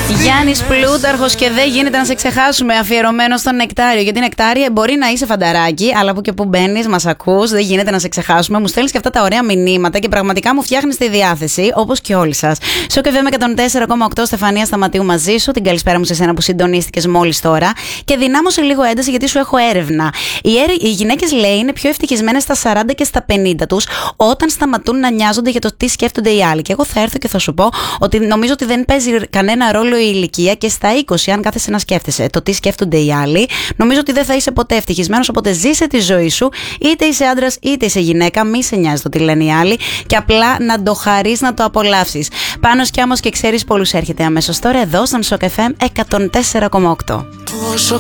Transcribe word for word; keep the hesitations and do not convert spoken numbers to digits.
Γιάννης Πλούταρχος και δεν γίνεται να σε ξεχάσουμε, αφιερωμένο στον Νεκτάριο. Γιατί Νεκτάριε, μπορεί να είσαι φανταράκι, αλλά που και που μπαίνεις, μας ακούς, δεν γίνεται να σε ξεχάσουμε. Μου στέλνεις και αυτά τα ωραία μηνύματα και πραγματικά μου φτιάχνεις τη διάθεση, όπως και όλοι σας. Σοκ εφ εμ εκατόν τέσσερα κόμμα οκτώ, Στεφανία Σταματίου μαζί σου. Την καλησπέρα μου σε σένα που συντονίστηκες μόλις τώρα. Και δυνάμωσε λίγο ένταση γιατί σου έχω έρευνα. Οι, έρε... Οι γυναίκες, λέει, είναι πιο ευτυχισμένες στα σαράντα και στα πενήντα τους όταν σταματούν να νοιάζονται για το τι σκέφτονται οι άλλοι. Και εγώ θα έρθω και θα σου πω ότι νομίζω ότι δεν παίζει κανένα ρόλο η ηλικία και στα είκοσι, αν κάθεσαι να σκέφτεσαι το τι σκέφτονται οι άλλοι, νομίζω ότι δεν θα είσαι ποτέ ευτυχισμένος. Οπότε ζήσε τη ζωή σου, είτε είσαι άντρας είτε είσαι γυναίκα, μη σε νοιάζει το τι λένε οι άλλοι και απλά να το χαρείς, να το απολαύσεις. Πάνος κι άμμος και ξέρεις πολλούς έρχεται αμέσως τώρα εδώ στον Σοκ εφ εμ εκατόν τέσσερα κόμμα οκτώ. Πόσο